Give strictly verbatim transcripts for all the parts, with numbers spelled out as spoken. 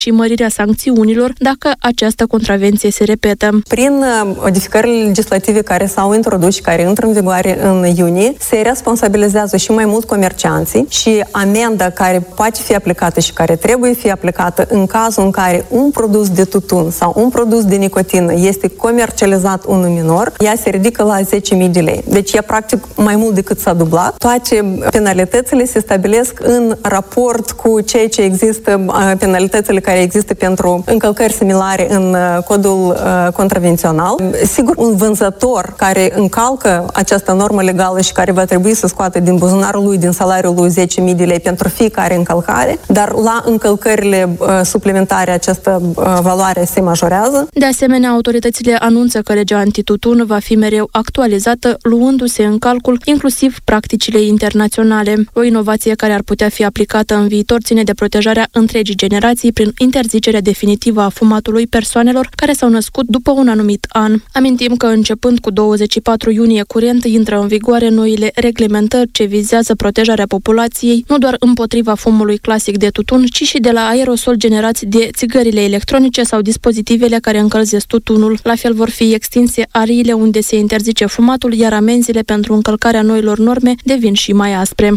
și mărirea sancțiunilor dacă această contravenție se repetă. Prin modificările legislative care s-au introdus și care intră în vigoare în iunie, se responsabilizează și mai mult comercianții și amenda care poate fi aplicată și care trebuie fi aplicată în cazul în care un produs de tutun sau un produs de nicotină este comercializat unui minor, ea se ridică la zece mii de lei. Deci ea practic mai mult decât s-a dublat. Toate penalitățile se stabilesc în raport cu ceea ce există, penalitățile care există pentru încălcări similare în codul contravențional. Sigur, un vânzător care încalcă această normă legală și care va trebui să scoată din buzunarul lui, din salariul lui zece mii de lei pentru fiecare încălcare, dar la încălcările suplimentare această valoare se majorează. De asemenea, autoritățile anunță că legea antitutun va fi mereu actualizată, luându-se în calcul inclusiv practicile internaționale. O inovație care ar putea fi aplicată în viitor ține de protejarea întregii generații prin interzicerea definitivă a fumatului persoanelor care s-au născut după un anumit an. Amintim că începând cu douăzeci și patru iunie curent intră în vigoare noile reglementări ce vizează protejarea populației nu doar împotriva fumului clasic de tutun, ci și de la aerosol generați de țigările electronice sau dispozitivele care încălzesc tutunul. La fel vor fi extinse ariile unde se interzice fumatul, iar amenziile pentru încălcarea noilor norme devin și mai aspre.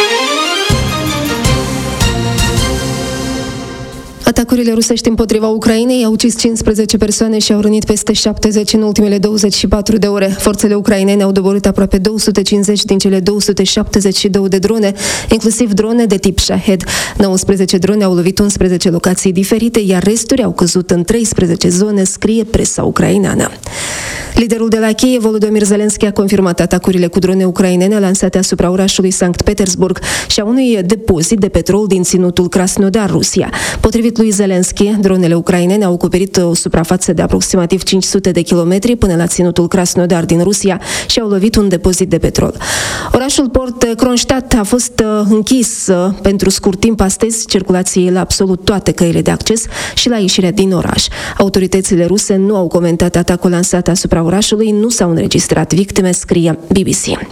Atacurile rusești împotriva Ucrainei au ucis cincisprezece persoane și au rănit peste șaptezeci în ultimele douăzeci și patru de ore. Forțele ucrainene au doborât aproape două sute cincizeci din cele două sute șaptezeci și două de drone, inclusiv drone de tip Shahed. nouăsprezece drone au lovit unsprezece locații diferite, iar resturi au căzut în treisprezece zone, scrie presa ucraineană. Liderul de la Kiev, Volodymyr Zelensky, a confirmat atacurile cu drone ucrainene lansate asupra orașului Sankt Petersburg și a unui depozit de petrol din ținutul Krasnodar, Rusia. Potrivit lui Zelensky, dronele ucrainene au acoperit o suprafață de aproximativ cinci sute de kilometri până la ținutul Krasnodar din Rusia și au lovit un depozit de petrol. Orașul port Kronstadt a fost închis pentru scurt timp astăzi circulației la absolut toate căile de acces și la ieșirea din oraș. Autoritățile ruse nu au comentat atacul lansat asupra orașului, nu s-au înregistrat victime, scrie B B C.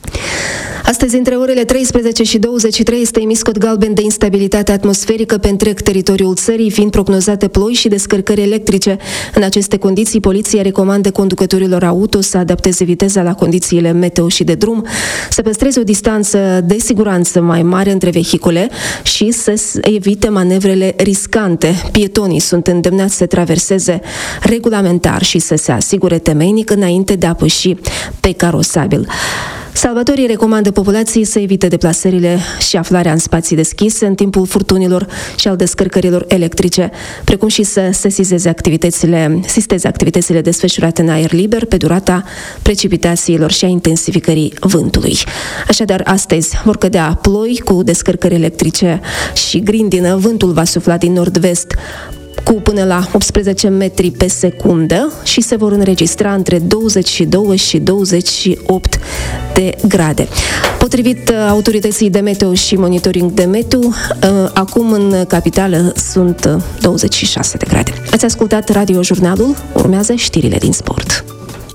Astăzi, între orele treisprezece și douăzeci și trei, este emis cod galben de instabilitate atmosferică pe întreg teritoriul țării, fiind prognozate ploi și descărcări electrice. În aceste condiții, poliția recomandă conducătorilor auto să adapteze viteza la condițiile meteo și de drum, să păstreze o distanță de siguranță mai mare între vehicule și să evite manevrele riscante. Pietonii sunt îndemnați să traverseze regulamentar și să se asigure temeinic înainte de a păși pe carosabil. Salvatorii recomandă populației să evite deplasările și aflarea în spații deschise în timpul furtunilor și al descărcărilor electrice, precum și să sesizeze activitățile, sisteze activitățile desfășurate în aer liber pe durata precipitațiilor și a intensificării vântului. Așadar, astăzi vor cădea ploi cu descărcări electrice și grindină, vântul va sufla din nord-vest cu până la optsprezece metri pe secundă și se vor înregistra între douăzeci și doi și douăzeci și opt de grade. Potrivit autorității de meteo și monitoring de meteo, acum în capitală sunt douăzeci și șase de grade. Ați ascultat Radio Jurnalul, urmează știrile din sport.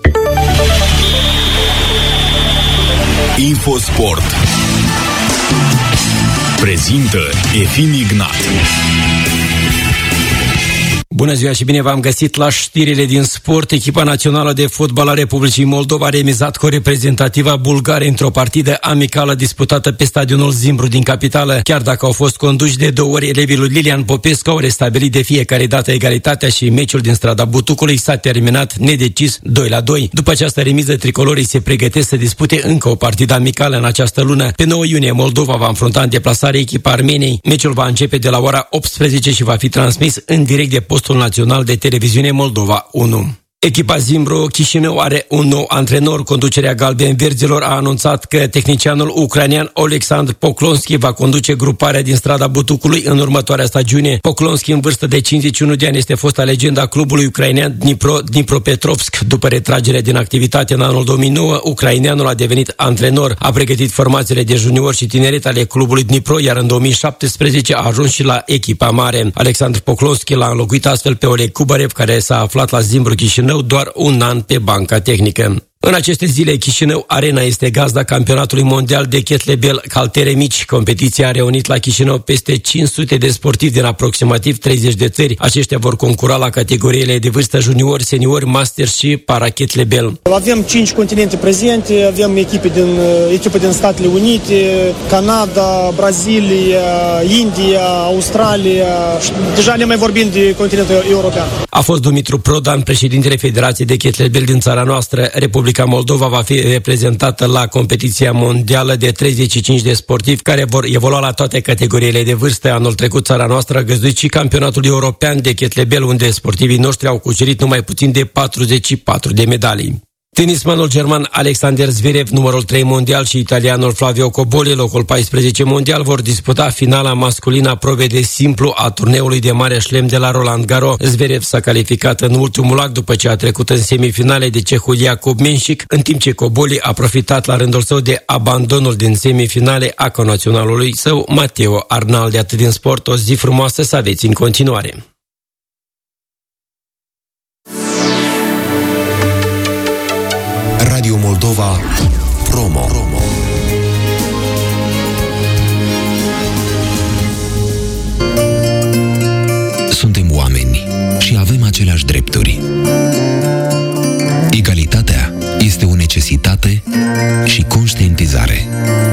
Infosport prezintă Efim Ignat. Bună ziua și bine v-am găsit la știrile din sport. Echipa națională de fotbal a Republicii Moldova a remizat cu reprezentativa bulgară într-o partidă amicală disputată pe stadionul Zimbru din capitală. Chiar dacă au fost conduși de două ori, elevii lui Lilian Popescu au restabilit de fiecare dată egalitatea și meciul din strada Butucului s-a terminat nedecis doi la doi. După această remiză, tricolorii se pregătesc să dispute încă o partidă amicală în această lună. Pe nouă iunie, Moldova va înfrunta în deplasare echipa Armeniei. Meciul va începe de la ora optsprezece și va fi transmis în direct de postul național de televiziune Moldova unu. Echipa Zimbru Chișinău are un nou antrenor. Conducerea galben-verzilor a anunțat că tehnicianul ucrainean Oleksandr Poklonski va conduce gruparea din strada Butucului în următoarea stagiune. Poklonski, în vârstă de cincizeci și unu de ani, este fosta legenda clubului ucrainean Dnipro Dnipropetrovsk. După retragerea din activitate în anul două mii nouă, ucraineanul a devenit antrenor. A pregătit formațiile de junior și tineret ale clubului Dnipro, iar în două mii șaptesprezece a ajuns și la echipa mare. Alexandru Poklonski l-a înlocuit astfel pe Oleg Kubarev, care s-a aflat la Zimbru Chișinău doar un an pe banca tehnică. În aceste zile, Chișinău Arena este gazda campionatului mondial de kettlebell haltere mici. Competiția a reunit la Chișinău peste cinci sute de sportivi din aproximativ treizeci de țări. Aceștia vor concura la categoriile de vârstă junior, senior, master și para kettlebell. Avem cinci continente prezente, avem echipe din, echipe din Statele Unite, Canada, Brazilia, India, Australia. Deja ne mai vorbim de continentul european. A fost Dumitru Prodan, președintele Federației de Kettlebell din țara noastră. Republica Moldova va fi reprezentată la competiția mondială de treizeci și cinci de sportivi care vor evolua la toate categoriile de vârstă. Anul trecut țara noastră a găzduit și campionatul european de kettlebell, unde sportivii noștri au cucerit numai puțin de patruzeci și patru de medalii. Tenismanul german Alexander Zverev, numărul trei mondial, și italianul Flavio Cobolli, locul paisprezece mondial, vor disputa finala masculină a probei de simplu a turneului de mare șlem de la Roland Garros. Zverev s-a calificat în ultimul act după ce a trecut în semifinale de cehul Jakub Menšík, în timp ce Cobolli a profitat la rândul său de abandonul din semifinale a conaționalului său Matteo Arnaldi. Atât din sport, o zi frumoasă să aveți în continuare. Radio Moldova Promo. Suntem oameni și avem aceleași drepturi. Egalitatea este o necesitate și conștientizare.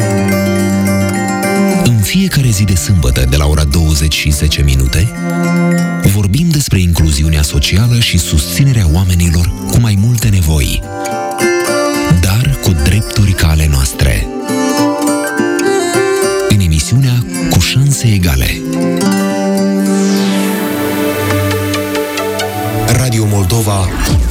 În fiecare zi de sâmbătă, de la ora douăzeci și zece minute, vorbim despre incluziunea socială și susținerea oamenilor cu mai multe nevoi.